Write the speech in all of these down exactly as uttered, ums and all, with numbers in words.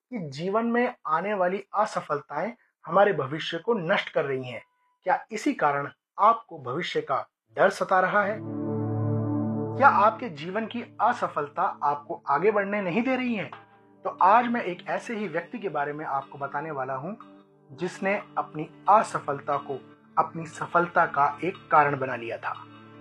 कि जीवन में आने वाली असफलताएं हमारे भविष्य को नष्ट कर रही हैं। क्या इसी कारण आपको भविष्य का डर सता रहा है? क्या आपके जीवन की असफलता आपको आगे बढ़ने नहीं दे रही है? तो आज मैं एक ऐसे ही व्यक्ति के बारे में आपको बताने वाला हूं जिसने अपनी असफलता को अपनी सफलता का एक कारण बना लिया था।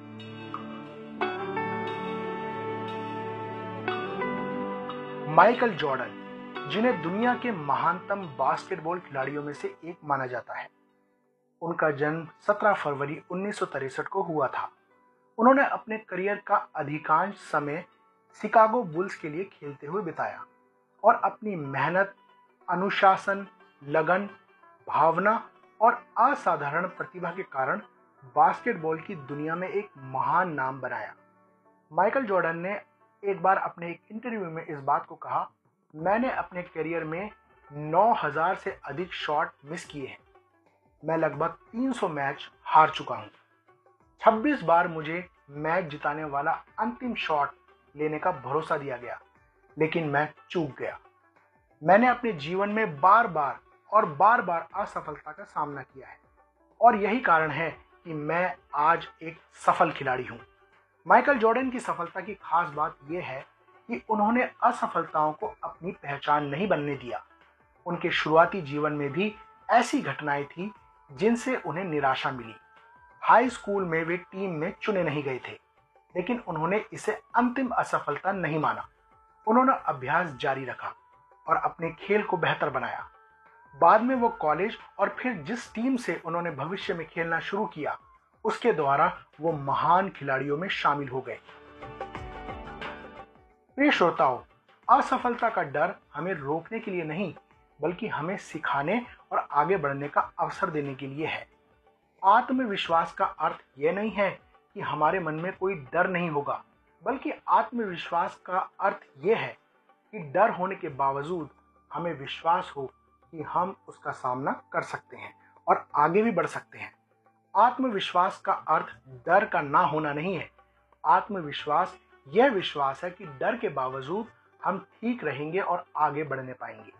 माइकल जॉर्डन, जिन्हें दुनिया के महानतम बास्केटबॉल खिलाड़ियों में से एक माना जाता है, उनका जन्म सत्रह फरवरी उन्नीस सौ तिरसठ को हुआ था। उन्होंने अपने करियर का अधिकांश समय शिकागो बुल्स के लिए खेलते हुए बिताया और अपनी मेहनत, अनुशासन, लगन, भावना और असाधारण प्रतिभा के कारण बास्केटबॉल की दुनिया में एक महान नाम बनाया। माइकल जॉर्डन ने एक बार अपने एक इंटरव्यू में इस बात को कहा, मैंने अपने करियर में नौ हज़ार से अधिक शॉट मिस किए हैं। मैं लगभग तीन सौ मैच हार चुका हूं। छब्बीस बार मुझे मैच जिताने वाला अंतिम शॉट लेने का भरोसा दिया गया, लेकिन मैं चूक गया। मैंने अपने जीवन में बार बार और बार बार असफलता का सामना किया है और यही कारण है कि मैं आज एक सफल खिलाड़ी हूं। माइकल जॉर्डन की सफलता की खास बात यह है कि उन्होंने असफलताओं को अपनी पहचान नहीं बनने दिया। उनके शुरुआती जीवन में भी ऐसी घटनाएं थी जिनसे उन्हें निराशा मिली। हाई स्कूल में वे टीम में चुने नहीं गए थे, लेकिन उन्होंने इसे अंतिम असफलता नहीं माना। उन्होंने अभ्यास जारी रखा और अपने खेल को बेहतर बनाया। बाद में वो कॉलेज और फिर जिस टीम से उन्होंने भविष्य में खेलना शुरू किया, उसके द्वारा वो महान खिलाड़ियों में शामिल हो गए। प्रिय श्रोताओं, असफलता का डर हमें रोकने के लिए नहीं, बल्कि हमें सिखाने और आगे बढ़ने का अवसर देने के लिए है। आत्मविश्वास का अर्थ यह नहीं है कि हमारे मन में कोई डर नहीं होगा, बल्कि आत्मविश्वास का अर्थ यह है कि डर होने के बावजूद हमें विश्वास हो कि हम उसका सामना कर सकते हैं और आगे भी बढ़ सकते हैं। आत्मविश्वास का अर्थ डर का ना होना नहीं है। आत्मविश्वास यह विश्वास है कि डर के बावजूद हम ठीक रहेंगे और आगे बढ़ने पाएंगे।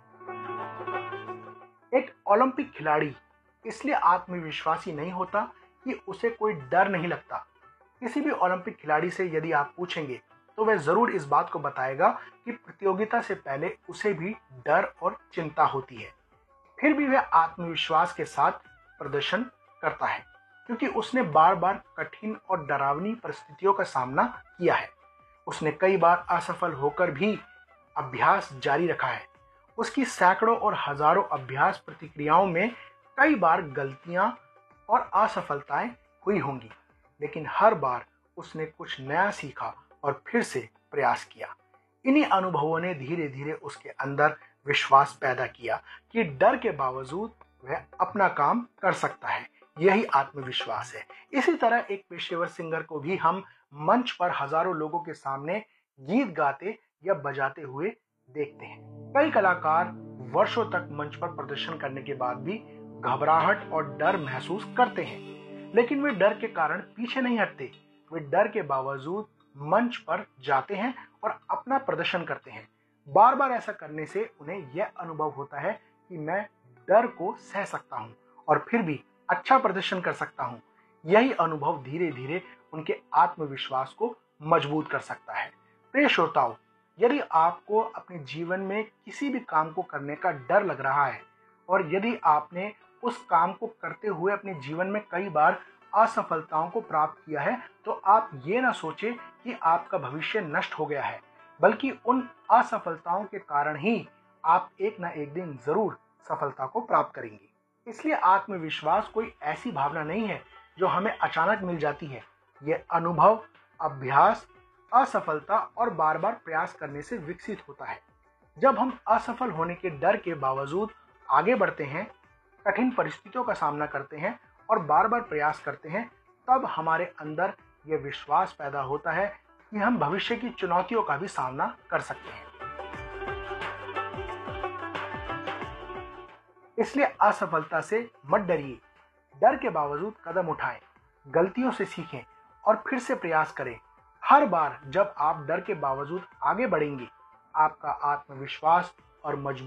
एक ओलंपिक खिलाड़ी इसलिए आत्मविश्वासी नहीं होता कि उसे कोई डर नहीं लगता। किसी भी ओलंपिक खिलाड़ी से यदि आप पूछेंगे तो वह जरूर इस बात को बताएगा कि प्रतियोगिता से पहले उसे भी डर और चिंता होती है। फिर भी वह आत्मविश्वास के साथ प्रदर्शन करता है, क्योंकि उसने बार बार कठिन और डरावनी परिस्थितियों का सामना किया है। उसने कई बार असफल होकर भी अभ्यास जारी रखा है। उसकी सैकड़ों और हजारों अभ्यास प्रतिक्रियाओं में कई बार गलतियां और असफलताएं हुई होंगी, लेकिन हर बार उसने कुछ नया सीखा और फिर से प्रयास किया। इन्हीं अनुभवों ने धीरे धीरे उसके अंदर विश्वास पैदा किया कि डर के बावजूद वह अपना काम कर सकता है। यही आत्मविश्वास है। इसी तरह एक पेशेवर सिंगर को भी हम मंच पर हजारों लोगों के सामने गीत गाते या बजाते हुए देखते हैं। कई कलाकार वर्षों तक मंच पर प्रदर्शन करने के बाद भी घबराहट और डर महसूस करते हैं, लेकिन वे डर के कारण पीछे नहीं हटते। वे डर के बावजूद मंच पर जाते हैं और अपना प्रदर्शन करते हैं। बार बार ऐसा करने से उन्हें यह अनुभव होता है कि मैं डर को सह सकता हूं और फिर भी अच्छा प्रदर्शन कर सकता हूं। यही अनुभव धीरे धीरे उनके आत्मविश्वास को मजबूत कर सकता है। प्रिय श्रोताओं, यदि आपको अपने जीवन में किसी भी काम को करने का डर लग रहा है और यदि आपने उस काम को करते हुए अपने जीवन में कई बार असफलताओं को प्राप्त किया है, तो आप ये ना सोचें कि आपका भविष्य नष्ट हो गया है, बल्कि उन असफलताओं के कारण ही आप एक ना एक दिन जरूर सफलता को प्राप्त करेंगे। इसलिए आत्मविश्वास कोई ऐसी भावना नहीं है जो हमें अचानक मिल जाती है। यह अनुभव, अभ्यास, असफलता और बार बार प्रयास करने से विकसित होता है। जब हम असफल होने के डर के बावजूद आगे बढ़ते हैं, कठिन परिस्थितियों का सामना करते हैं और बार बार प्रयास करते हैं, तब हमारे अंदर यह विश्वास पैदा होता है कि हम भविष्य की चुनौतियों का भी सामना कर सकते हैं। इसलिए असफलता से मत डरिए, डर के बावजूद कदम उठाएं, गलतियों से सीखें और फिर से प्रयास करें। हर बार जब आप डर के बावजूद आगे बढ़ेंगे, आपका आत्मविश्वास और मजबूत